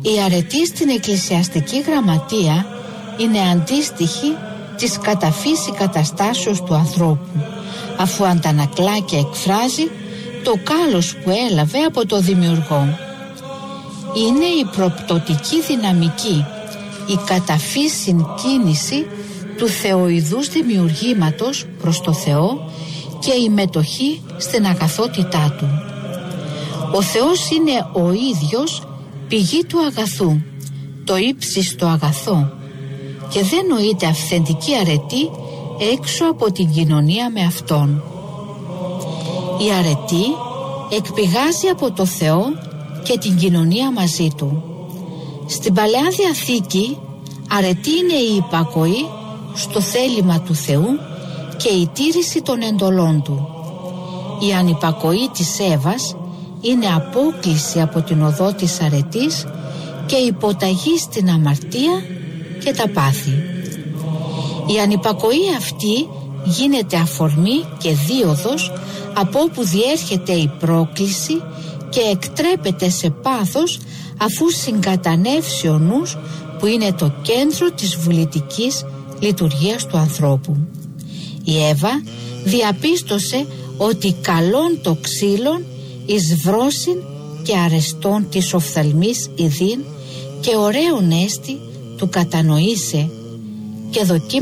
Η αρετή στην εκκλησιαστική γραμματεία είναι αντίστοιχη της κατά φύση καταστάσεως του ανθρώπου, αφού αντανακλά και εκφράζει το κάλος που έλαβε από το Δημιουργό. Είναι η προπτωτική δυναμική, η κατά φύσιν κίνηση του θεοειδούς δημιουργήματος προς το Θεό και η μετοχή στην αγαθότητά Του. Ο Θεός είναι ο ίδιος πηγή του αγαθού, το ύψιστο αγαθό, και δεν νοείται αυθεντική αρετή έξω από την κοινωνία με Αυτόν. Η αρετή εκπηγάζει από το Θεό και την κοινωνία μαζί Του. Στην Παλαιά Διαθήκη αρετή είναι η υπακοή στο θέλημα του Θεού και η τήρηση των εντολών Του. Η ανυπακοή της Εύας είναι απόκλιση από την οδό της αρετής και υποταγή στην αμαρτία και τα πάθη. Η ανυπακοή αυτή γίνεται αφορμή και δίωδος από όπου διέρχεται η πρόκληση και εκτρέπεται σε πάθος αφού συγκατανεύσει ο νους που είναι το κέντρο της βουλητικής λειτουργίας του ανθρώπου. Η Εύα διαπίστωσε ότι καλόν το ξύλον εις βρόσιν και αρεστών της οφθαλμής ειδήν και ωραίον έστι του κατανοήσε και δοκίμασε